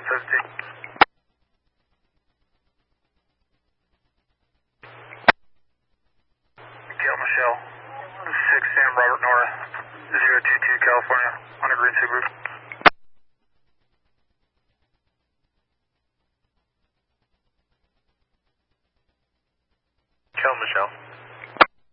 17. Gail Michelle, 6 Sam Robert Nora, 022 California, on a green Subaru. Gail Michelle.